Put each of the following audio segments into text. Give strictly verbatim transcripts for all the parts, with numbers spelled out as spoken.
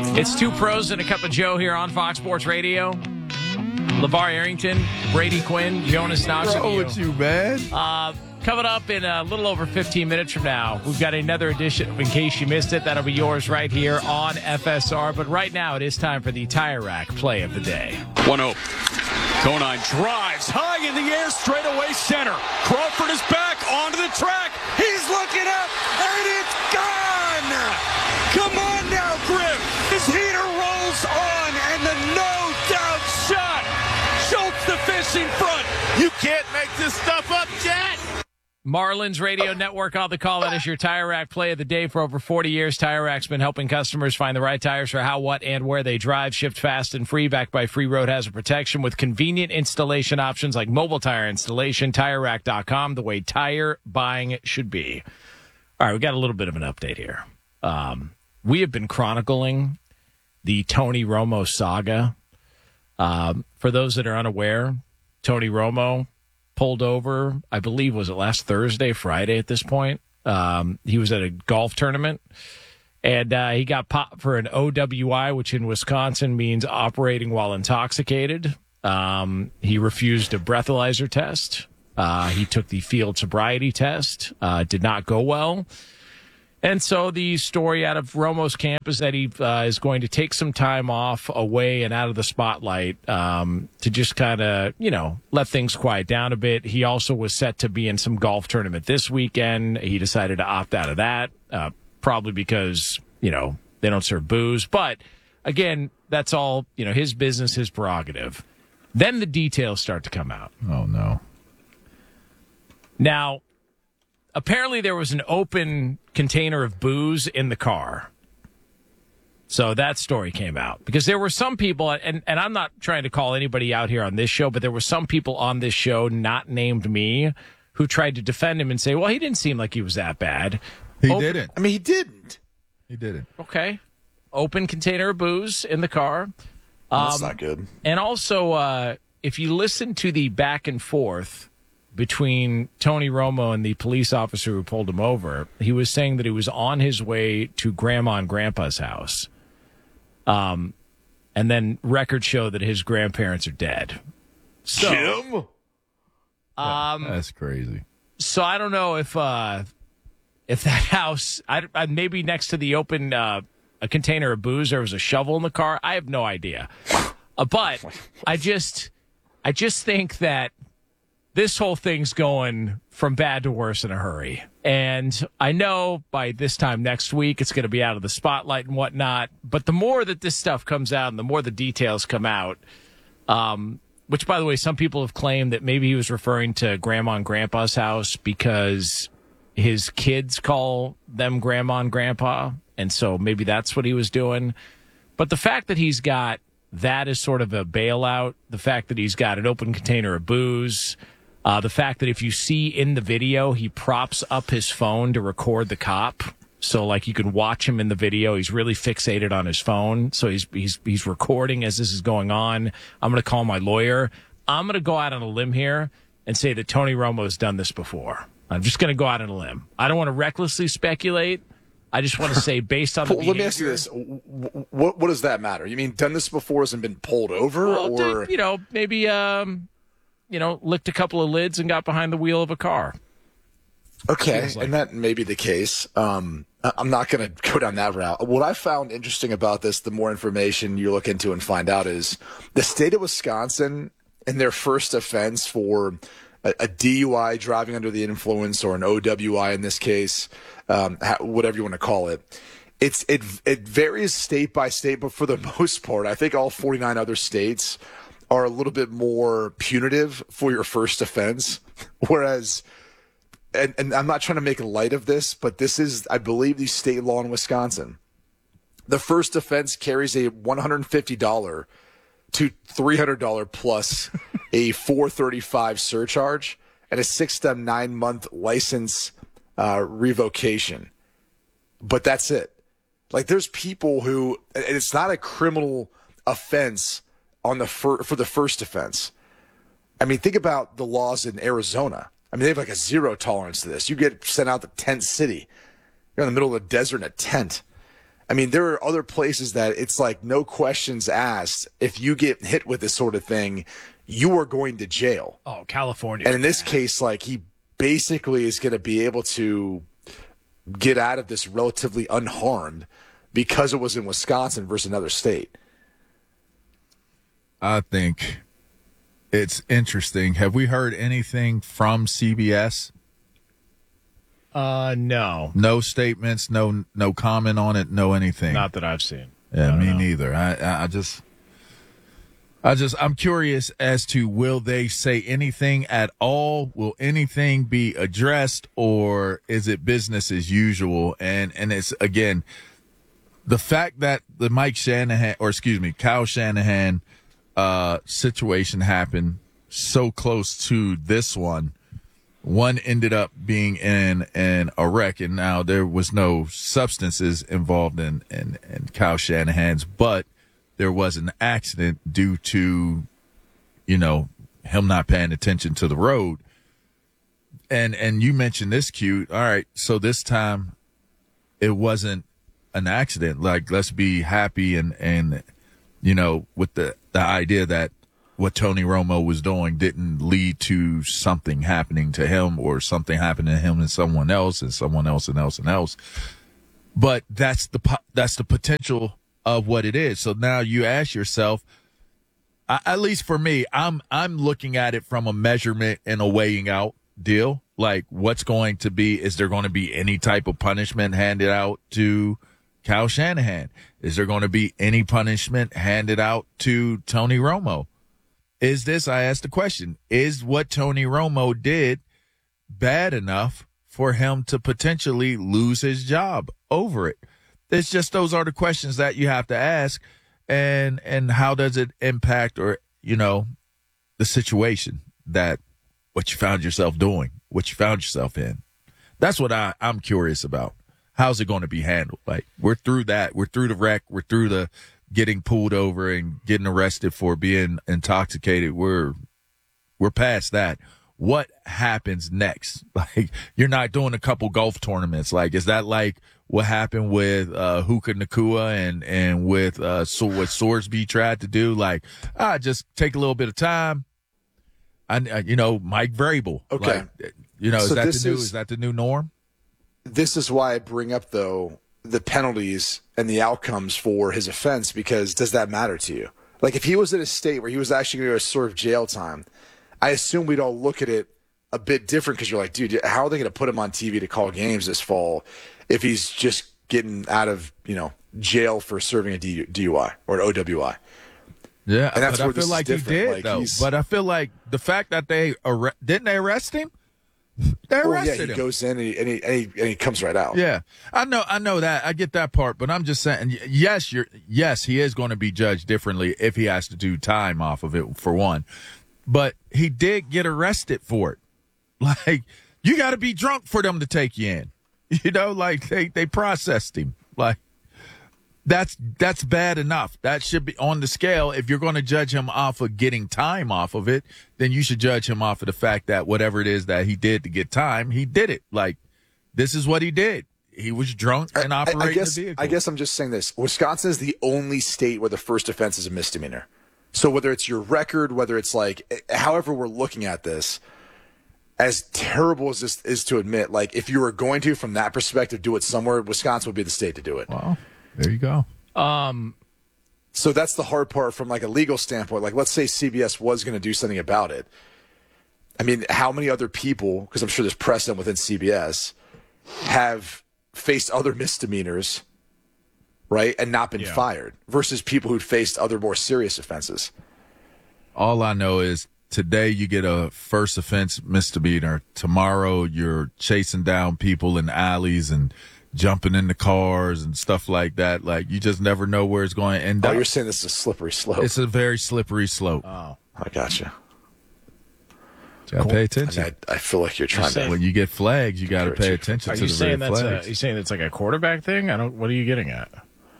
It's Two Pros and a Cup of Joe here on Fox Sports Radio. LeVar Arrington, Brady Quinn, Jonas Knox. What's wrong with you, man? Uh, coming up in a little over fifteen minutes from now, we've got another edition. In case you missed it, that'll be yours right here on F S R. But right now, it is time for the Tire Rack play of the day. one oh. Conine drives high in the air, straight away center. Crawford is back onto the track. He's looking up, and it's gone! Come on now, Griff. His heater rolls on, and the no-doubt shot. Schultz the fish in front. You can't make this stuff up, Jet. Marlins Radio Network on the call. That is your Tire Rack play of the day. For over forty years, Tire Rack's been helping customers find the right tires for how, what, and where they drive. Shipped fast and free, backed by free road hazard protection with convenient installation options like mobile tire installation. Tire Rack dot com, the way tire buying should be. All right, we got a little bit of an update here. Um, we have been chronicling the Tony Romo saga. Um, for those that are unaware, Tony Romo pulled over, I believe, was it last Thursday, Friday at this point? Um, he was at a golf tournament, and uh, he got popped for an O W I, which in Wisconsin means operating while intoxicated. Um, he refused a breathalyzer test. Uh, he took the field sobriety test. Uh, did not go well. And so the story out of Romo's camp is that he uh, is going to take some time off away and out of the spotlight um, to just kind of, you know, let things quiet down a bit. He also was set to be in some golf tournament this weekend. He decided to opt out of that, uh, probably because, you know, they don't serve booze. But, again, that's all, you know, his business, his prerogative. Then the details start to come out. Oh, no. Now, apparently there was an open container of booze in the car. So that story came out. Because there were some people, and, and I'm not trying to call anybody out here on this show, but there were some people on this show, not named me, who tried to defend him and say, well, he didn't seem like he was that bad. He open, didn't. I mean, he didn't. He didn't. Okay. Open container of booze in the car. Um, That's not good. And also, uh, if you listen to the back and forth between Tony Romo and the police officer who pulled him over, he was saying that he was on his way to Grandma and Grandpa's house. Um, and then records show that his grandparents are dead. So, Jim? Um, That's crazy. So I don't know if uh, if that house, I, I, maybe next to the open uh, a container of booze, there was a shovel in the car. I have no idea. Uh, but I just, I just think that this whole thing's going from bad to worse in a hurry. And I know by this time next week it's going to be out of the spotlight and whatnot. But the more that this stuff comes out and the more the details come out, um, which, by the way, some people have claimed that maybe he was referring to Grandma and Grandpa's house because his kids call them Grandma and Grandpa. And so maybe that's what he was doing. But the fact that he's got that as sort of a bailout, the fact that he's got an open container of booze, Uh, the fact that if you see in the video, he props up his phone to record the cop. So, like, you can watch him in the video. He's really fixated on his phone. So he's he's he's recording as this is going on. I'm going to call my lawyer. I'm going to go out on a limb here and say that Tony Romo has done this before. I'm just going to go out on a limb. I don't want to recklessly speculate. I just want to say, based on the Let me ask you this. What, what does that matter? You mean done this before hasn't been pulled over? Well, or you know, maybe... um. you know, licked a couple of lids and got behind the wheel of a car. Okay, like. and that may be the case. Um, I- I'm not going to go down that route. What I found interesting about this, the more information you look into and find out, is the state of Wisconsin, in their first offense for a, a D U I, driving under the influence, or an O W I in this case, um, whatever you want to call it, it's it it varies state by state, but for the most part, I think all forty-nine other states are a little bit more punitive for your first offense, whereas, and, and I'm not trying to make light of this, but this is, I believe, the state law in Wisconsin. The first offense carries a one hundred fifty dollars to three hundred dollars plus a four thirty-five surcharge and a six to nine month license uh, revocation. But that's it. Like, there's people who, and it's not a criminal offense on the fir- for the first offense. I mean, think about the laws in Arizona. I mean, they have like a zero tolerance to this. You get sent out to tent city. You're in the middle of the desert in a tent. I mean, there are other places that it's like no questions asked. If you get hit with this sort of thing, you are going to jail. Oh, California. And in this case, like he basically is going to be able to get out of this relatively unharmed because it was in Wisconsin versus another state. I think it's interesting. Have we heard anything from C B S? Uh, no. No statements, no no comment on it, no anything. Not that I've seen. Yeah, me know. neither. I, I I just I just I'm curious as to will they say anything at all? Will anything be addressed, or is it business as usual? And and it's again the fact that the Mike Shanahan or excuse me, Kyle Shanahan uh situation happened so close to this one. One ended up being in, in a wreck, and now there was no substances involved in, in, in Kyle Shanahan's, but there was an accident due to, you know, him not paying attention to the road. And and you mentioned this, Q. All right, so this time it wasn't an accident. Like, let's be happy and, and you know, with the, the idea that what Tony Romo was doing didn't lead to something happening to him or something happening to him and someone else and someone else and else and else. But that's the that's the potential of what it is. So now you ask yourself, at least for me, I'm I'm looking at it from a measurement and a weighing out deal. Like, what's going to be, is there going to be any type of punishment handed out to Kyle Shanahan? Is there going to be any punishment handed out to Tony Romo? Is this, I asked the question, is what Tony Romo did bad enough for him to potentially lose his job over it? It's just, those are the questions that you have to ask. And, and how does it impact, or, you know, the situation that what you found yourself doing, what you found yourself in? That's what I, I'm curious about. How's it going to be handled? Like, we're through that. We're through the wreck. We're through the getting pulled over and getting arrested for being intoxicated. We're we're past that. What happens next? Like, you're not doing a couple golf tournaments. Like, is that like what happened with uh, Hookah Nakua and and with uh, so what Sorsby tried to do? Like, ah, just take a little bit of time. I, you know, Mike Vrabel. Okay, like, you know, so is that the new is, is that the new norm? This is why I bring up though the penalties and the outcomes for his offense, because does that matter to you? Like, if he was in a state where he was actually going to serve jail time, I assume we'd all look at it a bit different, because you're like, dude, how are they going to put him on T V to call games this fall if he's just getting out of, you know, jail for serving a D U I or an O W I? Yeah, and that's but where I feel this like is he different. did, like, though. he's, But I feel like the fact that they arre- didn't they arrest him? They arrested well, yeah, he him. goes in and he, and, he, and, he, and he comes right out. Yeah, I know, I know that. I get that part, but I'm just saying, yes, you're, yes, he is going to be judged differently if he has to do time off of it, for one. But he did get arrested for it. Like, you got to be drunk for them to take you in. You know, like they, they processed him. Like, that's that's bad enough. That should be on the scale. If you're going to judge him off of getting time off of it, then you should judge him off of the fact that whatever it is that he did to get time, he did it. Like, this is what he did. He was drunk and operating I, I guess, the vehicle. I guess I'm just saying this. Wisconsin is the only state where the first offense is a misdemeanor. So whether it's your record, whether it's like, however we're looking at this, as terrible as this is to admit, like, if you were going to, from that perspective, do it somewhere, Wisconsin would be the state to do it. Well, there you go. Um, so that's the hard part from like a legal standpoint. Like, let's say C B S was going to do something about it. I mean, how many other people, because I'm sure there's precedent within C B S, have faced other misdemeanors, right, and not been yeah. fired, versus people who'd faced other more serious offenses? All I know is today you get a first offense misdemeanor. Tomorrow you're chasing down people in alleys and jumping into cars and stuff like that. Like, you just never know where it's going to end Oh, up. you're saying this is a slippery slope. It's a very slippery slope. oh, I gotcha. You gotta pay I, attention. mean, I, I feel like you're trying saying- to. when you get flags, you got to pay Are attention are to you the saying red that's a, flags. you saying it's like a quarterback thing? I don't. What are you getting at?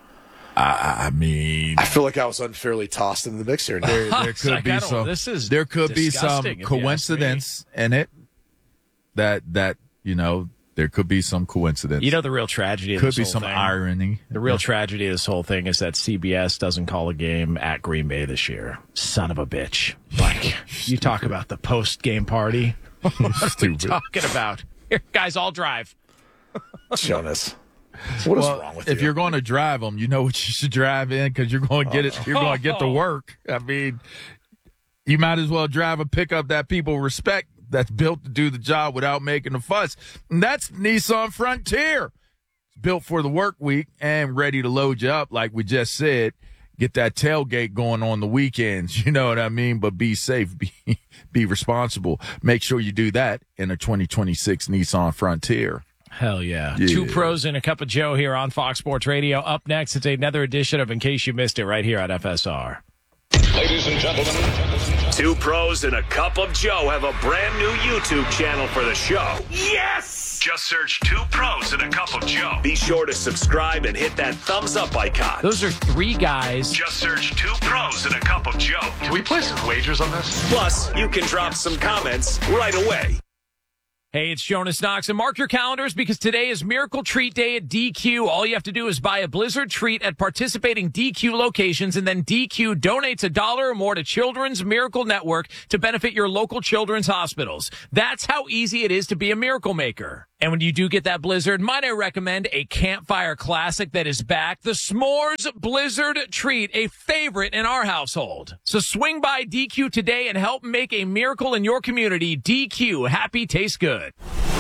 I, I mean, I feel like I was unfairly tossed into the mix here now. there, there It's could like, I be don't- some. this is there could be some disgusting, if you ask coincidence in it that that you know There could be some coincidence. You know, the real tragedy of could this be whole some thing? irony. The real tragedy of this whole thing is that C B S doesn't call a game at Green Bay this year. Son of a bitch. Like, you talk about the post-game party. What are we talking about? Here, guys, I'll drive. Jonas, what is well, wrong with if you? you're going to drive them, you know what you should drive in because you're going to get it. You're going to get to work. I mean, you might as well drive a pickup that people respect, that's built to do the job without making a fuss. And that's Nissan Frontier. It's built for the work week and ready to load you up, like we just said. Get that tailgate going on the weekends. You know what I mean? But be safe, be be responsible. Make sure you do that in a twenty twenty-six Nissan Frontier. Hell yeah. yeah. Two pros and a cup of Joe here on Fox Sports Radio. Up next, it's another edition of In Case You Missed It right here on F S R. Ladies and gentlemen, Two Pros and a Cup of Joe have a brand new YouTube channel for the show. Yes! Just search Two Pros and a Cup of Joe. Be sure to subscribe and hit that thumbs up icon. Those are three guys. Just search Two Pros and a Cup of Joe. Can we place some wagers on this? Plus, you can drop some comments right away. Hey, it's Jonas Knox, and mark your calendars because today is Miracle Treat Day at D Q. All you have to do is buy a Blizzard treat at participating D Q locations, and then D Q donates a dollar or more to Children's Miracle Network to benefit your local children's hospitals. That's how easy it is to be a miracle maker. And when you do get that Blizzard, might I recommend a campfire classic that is back, the S'mores Blizzard Treat, a favorite in our household. So swing by D Q today and help make a miracle in your community. D Q, happy tastes good.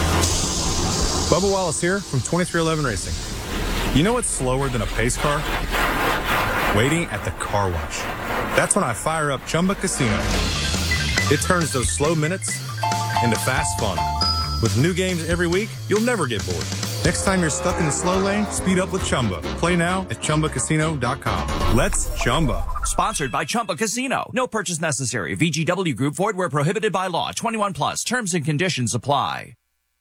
Bubba Wallace here from twenty-three eleven Racing. You know what's slower than a pace car? Waiting at the car wash. That's when I fire up Chumba Casino. It turns those slow minutes into fast fun. With new games every week, you'll never get bored. Next time you're stuck in the slow lane, speed up with Chumba. Play now at Chumba Casino dot com. Let's Chumba. Sponsored by Chumba Casino. No purchase necessary. V G W Group. Void where prohibited by law. twenty-one plus. Terms and conditions apply.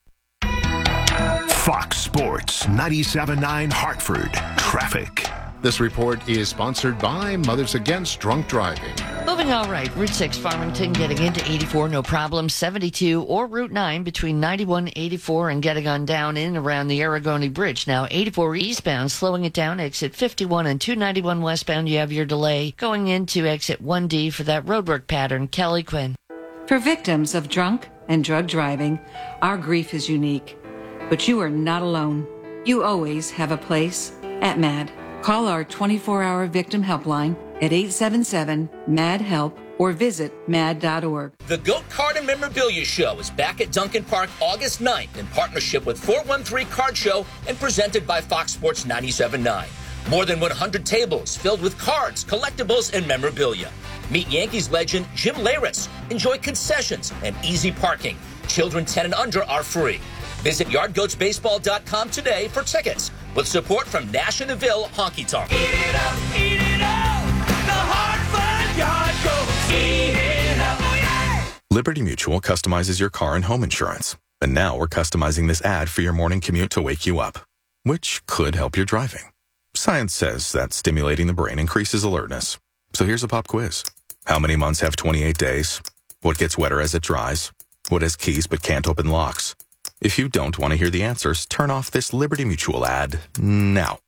Fox Sports ninety-seven point nine Hartford. Traffic. This report is sponsored by Mothers Against Drunk Driving. Moving all right. Route six Farmington getting into eighty-four, no problem. seventy-two or Route nine between ninety-one, eighty-four and getting on down in around the Aragoni Bridge. Now eighty-four eastbound, slowing it down. Exit fifty-one and two ninety-one westbound, you have your delay. Going into exit one D for that roadwork pattern. Kelly Quinn. For victims of drunk and drug driving, our grief is unique. But you are not alone. You always have a place at MAD. Call our twenty-four hour victim helpline at eight seven seven, M A D, HELP or visit mad dot org. The Goat Card and Memorabilia Show is back at Duncan Park August ninth in partnership with four one three Card Show and presented by Fox Sports ninety-seven point nine. More than one hundred tables filled with cards, collectibles, and memorabilia. Meet Yankees legend Jim Leyritz. Enjoy concessions and easy parking. Children ten and under are free. Visit yard goats baseball dot com today for tickets. With support from Nash and Neville Honky Tonk. Eat it up, eat it up. The Hartford Yard Goats. Eat it up. Oh, yeah. Liberty Mutual customizes your car and home insurance. And now we're customizing this ad for your morning commute to wake you up, which could help your driving. Science says that stimulating the brain increases alertness. So here's a pop quiz. How many months have twenty-eight days? What gets wetter as it dries? What has keys but can't open locks? If you don't want to hear the answers, turn off this Liberty Mutual ad now.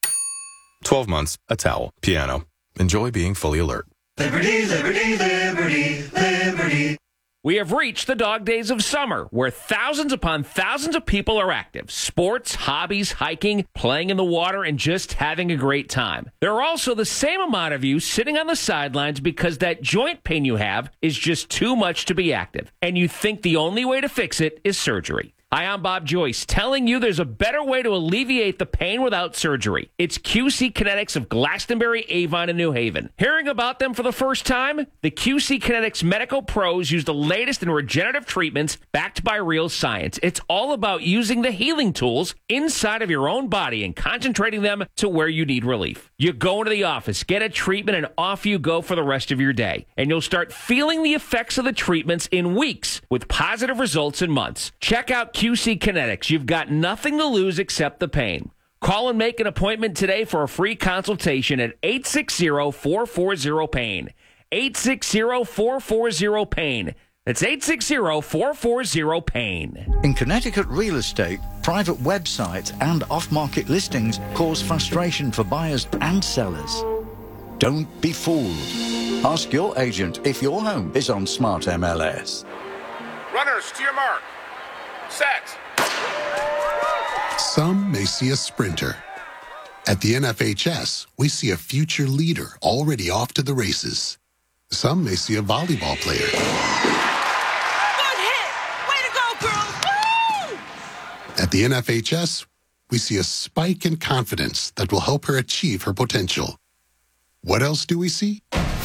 twelve months, a towel, piano. Enjoy being fully alert. Liberty, liberty, liberty, liberty. We have reached the dog days of summer, where thousands upon thousands of people are active. Sports, hobbies, hiking, playing in the water, and just having a great time. There are also the same amount of you sitting on the sidelines because that joint pain you have is just too much to be active, and you think the only way to fix it is surgery. Hi, I'm Bob Joyce, telling you there's a better way to alleviate the pain without surgery. It's Q C Kinetics of Glastonbury, Avon, and New Haven. Hearing about them for the first time? The Q C Kinetics medical pros use the latest in regenerative treatments backed by real science. It's all about using the healing tools inside of your own body and concentrating them to where you need relief. You go into the office, get a treatment, and off you go for the rest of your day. And you'll start feeling the effects of the treatments in weeks with positive results in months. Check out Q C Kinetics. You've got nothing to lose except the pain. Call and make an appointment today for a free consultation at eight six zero, four four zero, PAIN. eight six zero, four four zero, PAIN. It's eight six zero, four four zero, PAIN. In Connecticut real estate, private websites and off-market listings cause frustration for buyers and sellers. Don't be fooled. Ask your agent if your home is on Smart M L S. Runners, to your mark. Set. Some may see a sprinter. At the N F H S, we see a future leader already off to the races. Some may see a volleyball player. Good hit! Way to go, girls! Woo! At the N F H S, we see a spike in confidence that will help her achieve her potential. What else do we see?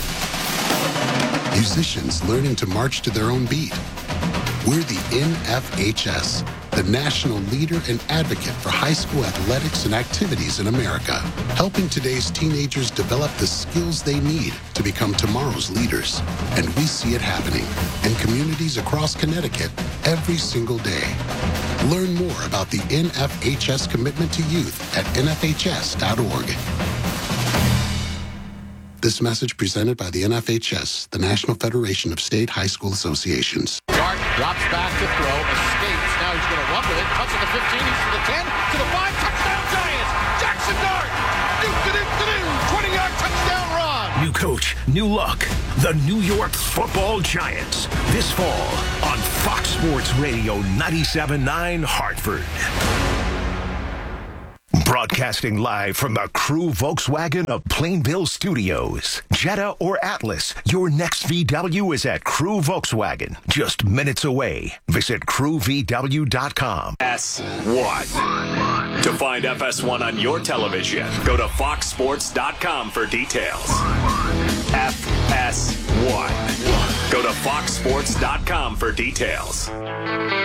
Musicians learning to march to their own beat. We're the N F H S, the national leader and advocate for high school athletics and activities in America, helping today's teenagers develop the skills they need to become tomorrow's leaders. And we see it happening in communities across Connecticut every single day. Learn more about the N F H S commitment to youth at N F H S dot org. This message presented by the N F H S, the National Federation of State High School Associations. Dart drops back to throw, escapes. Now he's going to run with it. Cuts to the fifteen, he's to the ten, to the five. Touchdown Giants! Jackson Dart! Do-do-do-do-do! twenty-yard touchdown run! New coach, new luck. The New York Football Giants. This fall on Fox Sports Radio ninety-seven point nine Hartford. Broadcasting live from the Crew Volkswagen of Plainville Studios. Jetta or Atlas, your next V W is at Crew Volkswagen. Just minutes away. Visit crew v w dot com. F S one. To find F S one on your television, go to fox sports dot com for details. F S one. Go to fox sports dot com for details.